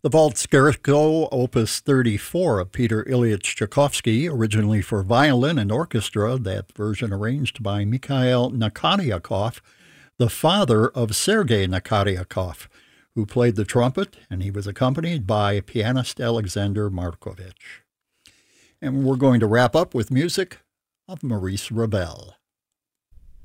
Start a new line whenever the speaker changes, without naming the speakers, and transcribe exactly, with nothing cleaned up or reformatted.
The Waltz Scherzo, Opus thirty-four of Peter Ilyich Tchaikovsky, originally for violin and orchestra, that version arranged by Mikhail Nakaryakhov, the father of Sergei Nakaryakhov, who played the trumpet, and he was accompanied by pianist Alexander Markovich. And we're going to wrap up with music of Maurice Ravel.